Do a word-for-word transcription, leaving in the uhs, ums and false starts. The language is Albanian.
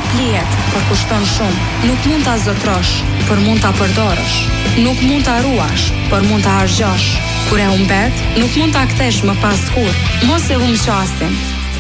plihet, por kushton shumë. Nuk mund ta zotrosh, por mund ta përdorësh. Nuk mund ta ruash, por mund ta harxhosh. Kur e humbet, nuk mund ta kthesh më pas kurrë. Mos e humb qasin.